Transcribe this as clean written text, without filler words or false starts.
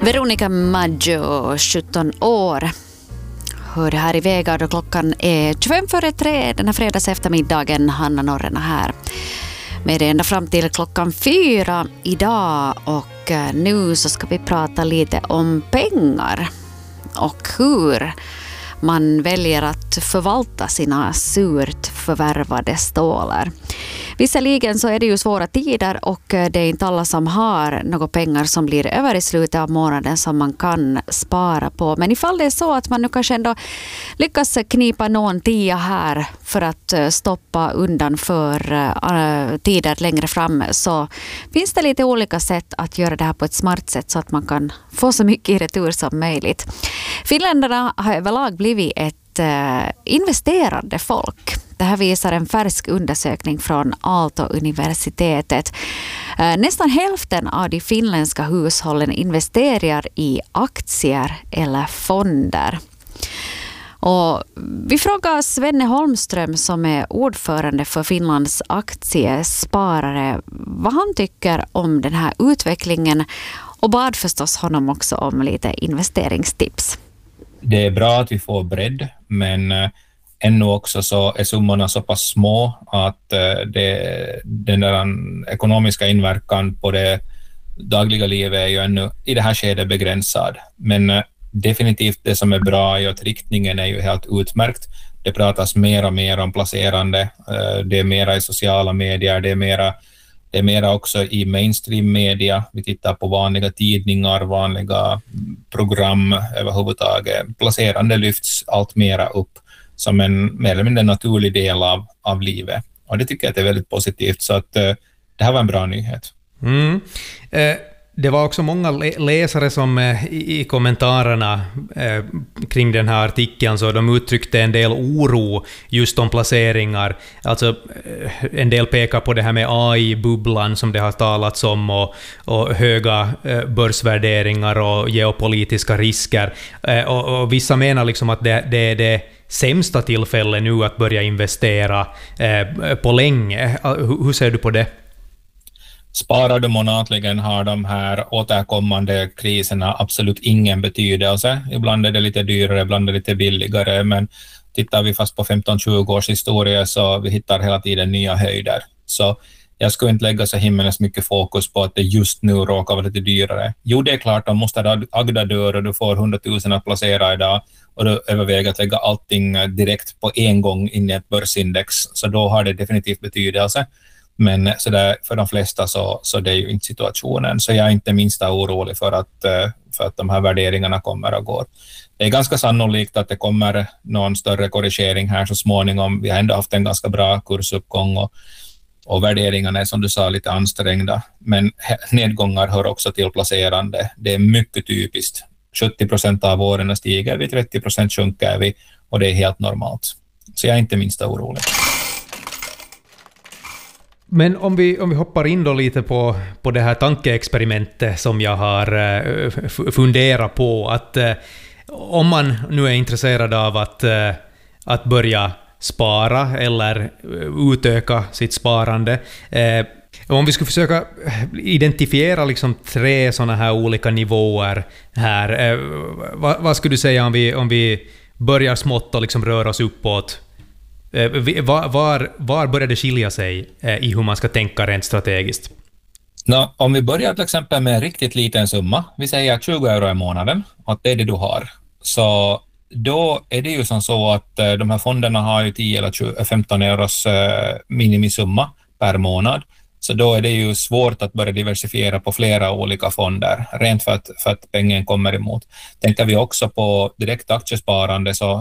Veronica Maggio, 17 år. Hör det här i Vega då klockan är 25:03 den här fredags eftermiddagen. Hanna Norrena här. Med det ända fram till klockan 4 idag, och nu så ska vi prata lite om pengar och hur man väljer att förvalta sina surt förvärvade stålar. Visserligen så är det ju svåra tider och det är inte alla som har några pengar som blir över i slutet av månaden som man kan spara på. Men ifall det är så att man nu kanske ändå lyckas knipa någon tia här för att stoppa undan för tider längre fram, så finns det lite olika sätt att göra det här på ett smart sätt så att man kan få så mycket i retur som möjligt. Finländarna har överlag blivit ett investerande folk. Det här visar en färsk undersökning från Aalto-universitetet. Nästan hälften av de finländska hushållen investerar i aktier eller fonder. Och vi frågar Svenne Holmström som är ordförande för Finlands aktiesparare vad han tycker om den här utvecklingen, och bad förstås honom också om lite investeringstips. Det är bra att vi får bredd, men ännu också så är summorna så pass små att den där ekonomiska inverkan på det dagliga livet är ju ännu i det här skedet begränsad. Men definitivt det som är bra är att riktningen är ju helt utmärkt. Det pratas mer och mer om placerande, det är mera i sociala medier, det är mera också i mainstream media. Vi tittar på vanliga tidningar, vanliga program överhuvudtaget. Placerande lyfts allt mera upp som en mer eller mindre naturlig del av livet. Och det tycker jag är väldigt positivt, så att det här var en bra nyhet. Det var också många läsare som i kommentarerna kring den här artikeln, så de uttryckte en del oro just om placeringar. Alltså en del pekar på det här med AI-bubblan som det har talats om, och höga börsvärderingar och geopolitiska risker. Och vissa menar liksom att det är det sämsta tillfället nu att börja investera på länge. Hur ser du på det? Sparar du månatligen har de här återkommande kriserna absolut ingen betydelse. Ibland är det lite dyrare, ibland är det lite billigare, men tittar vi fast på 15-20 års historia så vi hittar hela tiden nya höjder. Så jag skulle inte lägga så himmelens mycket fokus på att det just nu råkar vara lite dyrare. Jo, det är klart, de måste agda dörr och du får 100 000 att placera idag och du överväger att lägga allting direkt på en gång in i ett börsindex, så då har det definitivt betydelse. Men så där, för de flesta så det är ju inte situationen. Så jag är inte minsta orolig för att de här värderingarna kommer och går. Det är ganska sannolikt att det kommer någon större korrigering här så småningom. Vi har ändå haft en ganska bra kursuppgång och värderingarna är, som du sa, lite ansträngda. Men nedgångar hör också till placerande. Det är mycket typiskt. 70% av åren stiger vi, 30% sjunker vi, och det är helt normalt. Så jag är inte minsta orolig. Men om vi hoppar in då lite på det här tankeexperimentet som jag har funderat på, att om man nu är intresserad av att börja spara eller utöka sitt sparande, om vi skulle försöka identifiera liksom 3 sådana här olika nivåer här, vad skulle du säga om vi börjar smått och liksom röra oss uppåt? Var börjar det skilja sig i hur man ska tänka rent strategiskt? Om vi börjar till exempel med en riktigt liten summa, vi säger 20 euro i månaden, att det är det du har, så då är det ju som så att de här fonderna har ju 10 eller 15 euros minimisumma per månad, så då är det ju svårt att börja diversifiera på flera olika fonder, rent för att pengen kommer emot. Tänker vi också på direkt aktiesparande, så